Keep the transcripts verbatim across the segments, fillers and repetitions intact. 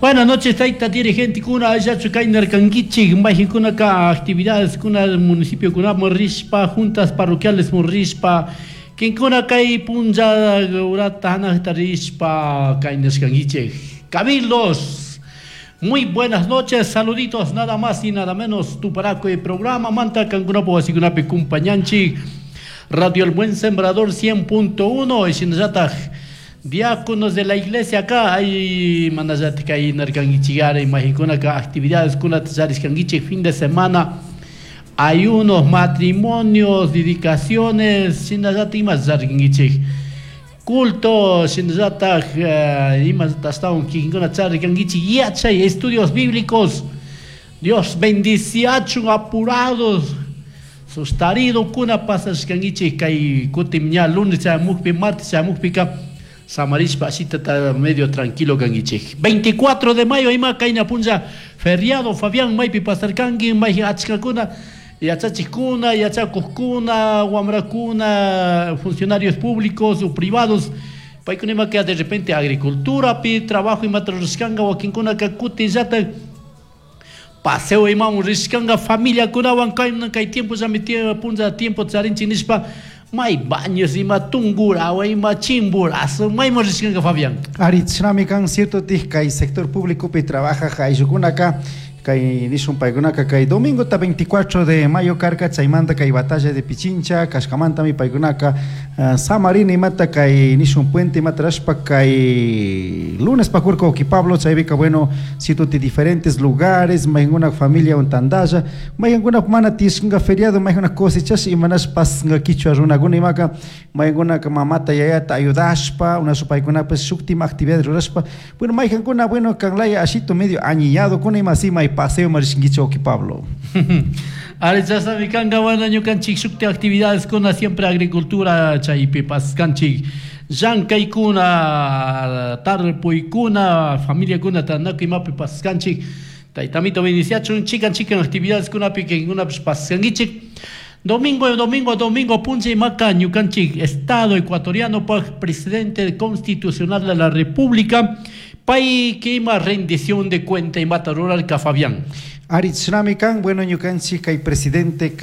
Buenas noches, taita dirigente kuna ya chukainer kangichi, majikuna ka actividades kuna municipio kuna Morrispa, juntas parroquiales Morrispa, quien kuna kai punja urata hana tarispa kaines kangichi. Cabildos, muy buenas noches, saluditos nada más y nada menos tu paraco y programa manta kanguna po asigunape compañanchi Radio El Buen Sembrador cien punto uno y sinjata diáconos de la iglesia acá hay manazate que hay narcangichigara y majicona acá actividades con las kangichi fin de semana hay unos matrimonios dedicaciones sinjata y más zargangichi culto sinjata y más hasta un kingona zargangichi yachay estudios bíblicos Dios bendiciachun apurados sustarido kuna pasas kangichi kai kutimnya lunes se mukpi martes se mukpika Samarispa así está medio tranquilo kangichi. veinticuatro de mayo ima kaina punja feriado Fabián Maipi pasar kangi mai achkakuna yachachikuna yachakuskuna wamrakuna funcionarios públicos o privados paikunima que de repente agricultura pi trabajo y matroscanga wakinkuna kakuti zata paseo imam riskanga familia kuna wankaina kai tiempo ya metia punja tiempo tsarin chinispa mai baños y matungura o y machimburazo mai moriscan Fabián Aritzramican cierto tis kai sector público pe trabaja kai jukunaka kai nishun paigunaka kai domingo ta veinticuatro de mayo carca chaimanta kai batalla de Pichincha Cascamanta mi paigunaka uh, Samarini mata kai nishun puente matrashpa kai lunes pacurco ki Pablo chaibica bueno sitio de diferentes lugares mai una familia un tandaya mai una mana tisnga feriado mai una cosechas y manas pas nga kichwa runa guna imaka mai una mamata ya ta ayudashpa una supaiguna pues última actividad ruraspa bueno mai una bueno kanlaya asito medio añillado con imasi mai paseo marishingicho ki Pablo. Arechasa mi kanga wana ñukanchik shukti actividades kuna siempre agricultura chaypi paskanchik llankai kuna tarpuy kuna familia kuna tanaki mapi paskanchik taitamito beniciachun chican chican actividades kuna pi que kuna paskangichik domingo domingo domingo punche maca ñukanchik estado ecuatoriano por presidente constitucional de la república Pai quema rendición de cuenta y mata rural ka Fabián. Aritzramican, bueno, ñukanchi kai presidente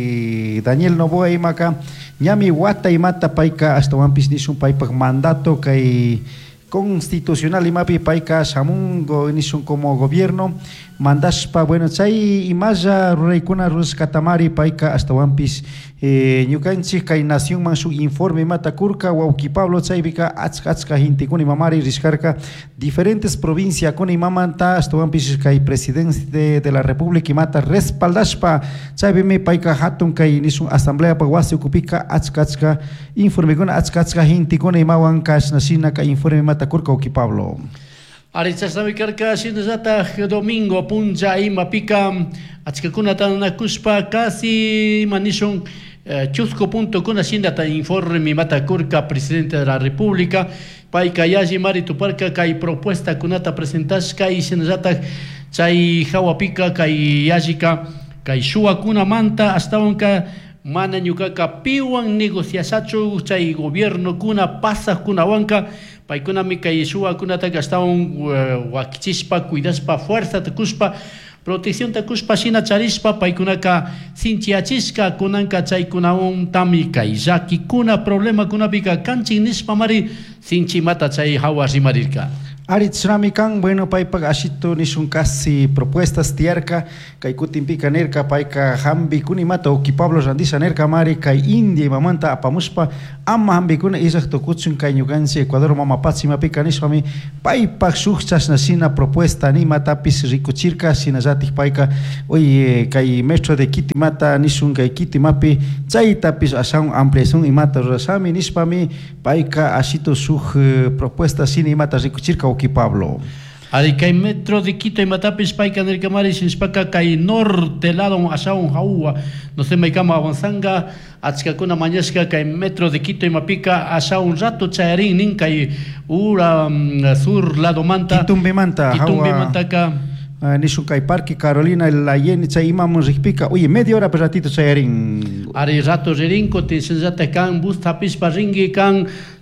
kai Daniel Noboa imaka ñami wata y mata paika hasta wampis nishun paipak mandato kai constitucional imapi paika shamungo nishun como gobierno mandashpa bueno chay imaya rureikuna rus katamari paika hasta wampis eh, ñukanchik kay nación man su informe mata kurka wauki Pablo chaybika achka achka hintikuni mamari riskarka diferentes provincias con imamanta hasta wampis kay presidente de, de la república mata respaldashpa chaybimi paika hatun kay nisun asamblea pa wasi ukupika achka achka informe kuna achka achka hintikuni imawan kash nasina ka informe mata kurka wauki Pablo. Arichasami karka sinzata domingo punja ima pika achkakuna tana kuspa casi manishon chusco punto kuna sindata informe mata kurka presidente de la república paika yaji mari tuparka kai propuesta kunata presentash kai sinzata chay hawapika kai yajika kai shua kuna manta hasta unka mana ñukaka piwan negociasachu chay gobierno kuna pasa kuna wanka paikuna mika yeshua kuna ta gastawan wakichispa cuidaspa fuerza takuspa protección takuspa shina charispa paikuna ka sinchiachisca kunanka chay kunawan tamika yaki kuna problema kuna pika kanchin nispa mari sinchimata chay hawa rimarirka Aritzramican, bueno, paipa ashito nishun casi propuestas tiarca, kai kutimpica nerca, paika hambi kunimata o ki Pablo Randisa nerca mari, kai India mamanta apamuspa, amma hambi kuna isach tokutsun kai ñugansi Ecuador mama patsima pica nishami, paipa suchas nasina propuesta ni mata pis rikuchirka sinazati paika, oye kai metro de Kiti mata nishun kai Kiti mapi, chaita pis asaun ampliación y mata rasami nispami, paika ashito suj propuesta sin mata rikuchirka ki Pablo. Ari kai metro de Quito y Matapis paika del Camari sinspaka kai norte lado asaun haua no se me kama avanzanga atskakuna mañasca kai metro de Quito y Mapica asaun rato chayarin nin kai ura um, sur lado manta Quitumbe manta Quitumbe mantaka Uh, nishun kai parque Carolina la yeni chay imam rikpika oye media hora per ratito chayarin ari rato rerinko te senzata kan bus tapis paringi kan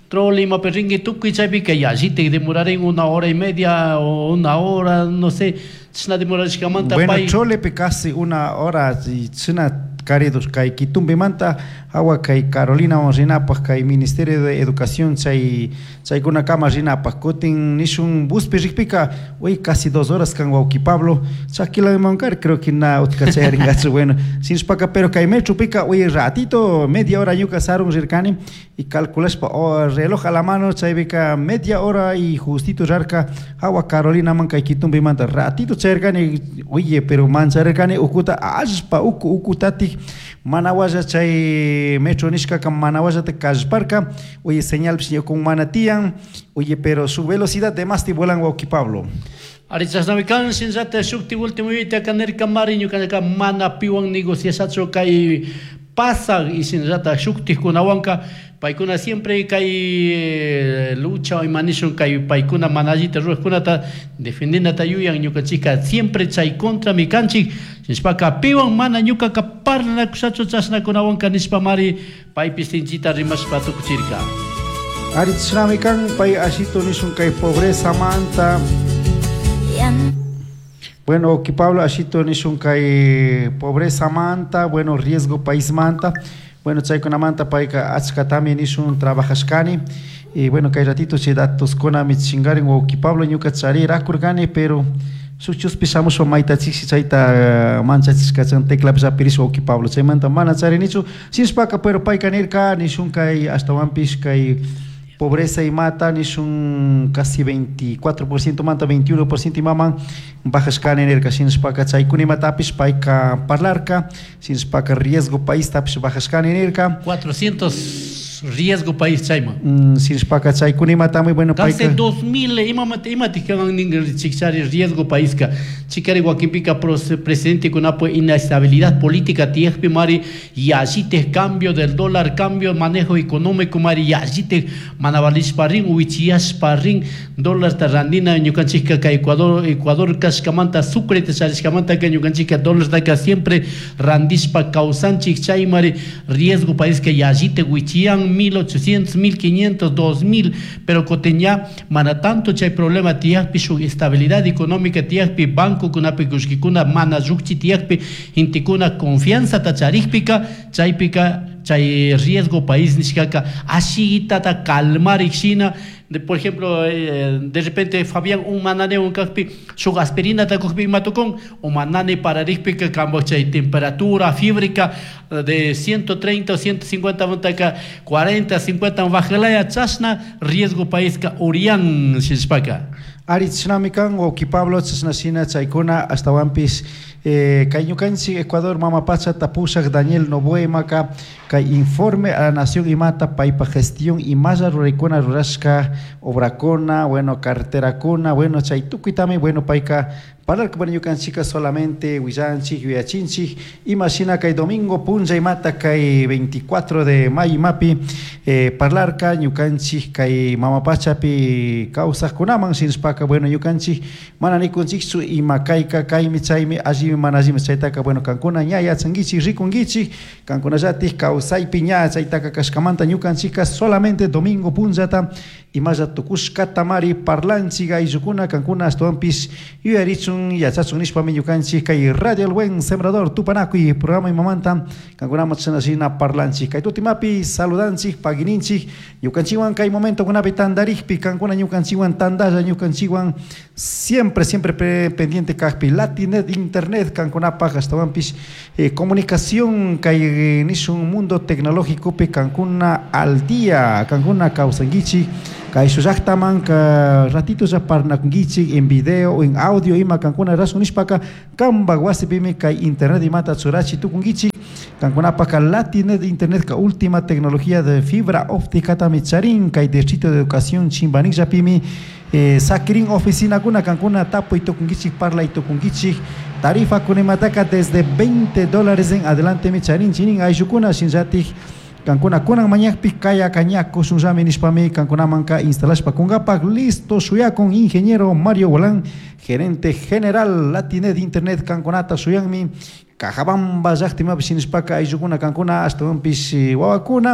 trolima perringue tukuy chaypi que ya allí demoraré en una hora y media o una hora, no sé, chna demorarishkamanta bueno pay. chole pe casi una hora y china caridos kay Quitumbe manta agua kay Carolina Rinapas kay Ministerio de Educación chay chay kuna kama Rinapas kutin nishun bus perikpika hoy casi dos horas kan Wauki Pablo chakila de mancar creo que na utkachay ringacho bueno sin spaka pero kay metro pica hoy ratito media hora yuka sarun rirkani y calculas pa oh, reloj a la mano chay bika media hora y justito jarka agua Carolina man kay Quitumbe manta ratito chay rirkani oye pero man chay rirkani ukuta aspa uku ukutati manawaja chay metro nishka kam manawaja te kashparka oye señal psiyo con manatian oye pero su velocidad de más te vuelan Wauki Pablo Arichas navikan sinzata shukti último vite kaner kamariño kanaka mana piwan negociasacho kay pasa y sinzata shukti kunawanka paikuna siempre kay lucha y manishon kay paikuna manajita ruas kunata defendiendo tayuyan ñuka chica siempre chay contra mi canchi nispaka piwan mana ñuka kaparna kusacho chasna kunawanka nispa mari pay pistinchita rimas patukuchirka Arichnavikan pay ashito nishun kay pobreza manta bueno Wauki Pablo ashito nishun kay pobreza manta bueno riesgo país manta bueno chay kuna manta payka achka también nishun trabajashkani y bueno kay ratito che datos kona mitchingarin Wauki Pablo ñuka chari rakurgani pero suchus pisamos o maita chisi chaita mancha chiskachan tecla pisa piris Wauki Pablo chay manta mana chari nichu sin spaka pero payka nirka nishun kay hasta wampis kay pobreza y mata nishun casi veinticuatro por ciento manta veintiuno por ciento y maman bajas can en el sin spaka chay kuni matapis paika parlarka sin spaka riesgo país tapis bajas can en el cuatrocientos riesgo país chayma mm, sin spaka chay kuni mata muy bueno casi paika dos mil imamate imati que van ningel chichari riesgo país ka chikari Huaquimpica presidente con apo inestabilidad política tiekpi mari y allí te cambio del dólar cambio manejo económico mari y allí te manavalis parin uichias parin dólar tarandina ñukanchika ka Ecuador Ecuador kaskamanta sucre te sariskamanta que ñukanchika dólar da siempre randispa causanchik chay mari riesgo país que y allí te uichian mil ochocientos, mil quinientos, dos mil, pero coteña mana tanto chay problema tiakpi su estabilidad económica tiakpi banco kunapi kushkikuna mana yukchi tiakpi intikuna confianza tacharikpika chaypika chay riesgo país nishkaka así tata calmar ixina de, por ejemplo eh, de repente Fabián un manane un kakpi su aspirina ta kokpi matokon un manane para rikpika kambo chay temperatura fíbrica de ciento treinta o ciento cincuenta montaka cuarenta cincuenta bajalaya chasna riesgo país ka urian shispaka Arichnavikan Wauki Pablo chasnasina chaykuna hasta wampis eh, kay ñukanchik Ecuador mamapacha tapushak Daniel Novoe maka kay informe a la nación y mata paipa gestión y malla rurikuna rurashka obrakuna bueno carterakuna bueno chay tukitami bueno paika para que bueno ñukanchika solamente huillanchik huyachinchik imagina kay domingo punja y mata kay veinticuatro de mayo mapi eh, parlarka ñukanchik kay mamapachapi causas kunaman sin spaka bueno ñukanchik mananikunchik su imakayka kaymi chaymi allimi manallimi chaytaka bueno kankuna ñaya changichik rikungichik kankuna llatik kausaypi ña chaytaka kashkamanta ñukanchika solamente domingo punjata imalla tukushkata mari parlanchik ayllukuna kankuna astoanpis yuyarichun yachachun nishpami ñukanchik kay radio El Buen Sembrador Tupanakuy programa imamanta kankunama chanashina parlanchik kay tutimapi saludanchik pagininchik ñukanchiwan kay momento kunapi tandarikpi kankuna ñukanchiwan tandalla ñukanchiwan siempre siempre pendiente kakpi latinet internet kankunapaj astawanpis eh, comunicación kay eh, nishun mundo tecnológico pe kankuna al día kankuna kausangichik kay suyaktaman ka ratito ya parnakungichik en video o en audio ima kankuna rasunishpaka kamba wasipimi kay internet imata churachi tukungichik kankunapa ka latinet internet ka última tecnología de fibra óptica tamicharin kay distrito de educación chimbanik yapimi eh, sakirin oficina kuna kankuna tapo y tokungichik parla y tokungichik tarifa kunemataka desde veinte dólares en adelante micharin chinin ayukuna shinjatik kankuna kunan mañakpi kaya kañako sunjami nispami kankuna manka instalashpa kungapak listo suya con ingeniero Mario Bolán gerente general latinet internet kankunata suyanmi kajabamba llaktimapi sinispaka ayukuna kankuna hasta wampis wawakuna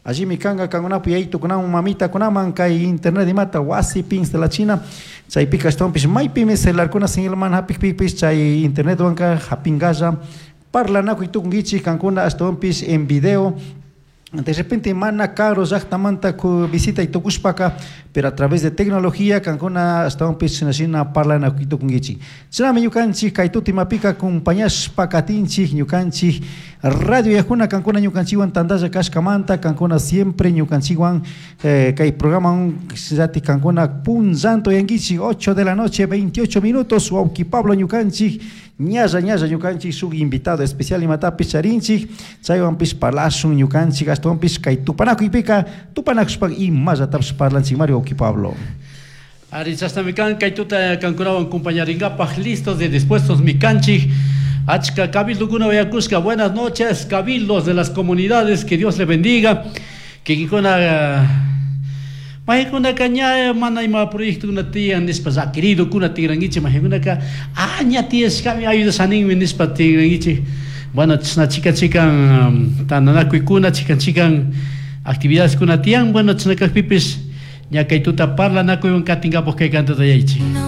allí mi kanga kanguna puyaitu kunaman mamita kunaman kay internet imata wasi pins de la China chay pika stompis may pime celular kuna sinilman hapik pipis chay internet wanka hapingaja parlana kuitungichi kankuna stompis en video. De repente mana caro exactamente ku visita y tokuspaka, pero a través de tecnología kankuna hasta un pis nasina parla na kitu kungichi. Chama yukanchi kaituti mapika compañías pakatinchi yukanchi radio yakuna kankuna yukanchi wan tandaja kashkamanta kankuna siempre yukanchi wan eh, kai programa un zati kankuna punzanto yangichi ocho de la noche veintiocho minutos Wauki Pablo yukanchi ñaja ñaja yukanchi su invitado especial y mata picharinchi chaywan pis parlasun yukanchi gaston pis kai tupanaku ipika tupanaku y más ataps parlanchi Mario Wauki Pablo. Arichasta mikan kaituta kankunawan compañeringapaj listos de dispuestos mikanchi. Achka Cabildo Kuna Vallacushka, buenas noches, cabildos de las comunidades, que Dios le bendiga. Que Kikuna Mahikuna Caña, Manaima proyecto una tía, Nispa, querido Kuna Tigrangichi, Mahikuna Ka, Aña tía, Scami, ayuda Sanin, Nispa Tigrangichi. Bueno, Chna chica chica, Tananakuikuna, chica chica, actividades Kuna Tian, bueno, Chna Pipis, ya que tú te parla, Naku, un Katinga, porque canta de Yachi.